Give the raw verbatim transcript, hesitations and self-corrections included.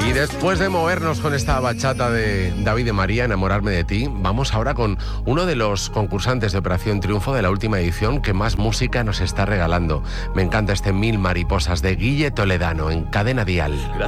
Y después de movernos con esta bachata de David de María, Enamorarme de ti, vamos ahora con uno de los concursantes de Operación Triunfo de la última edición que más música nos está regalando. Me encanta este Mil Mariposas de Guille Toledano en Cadena Dial. Gracias.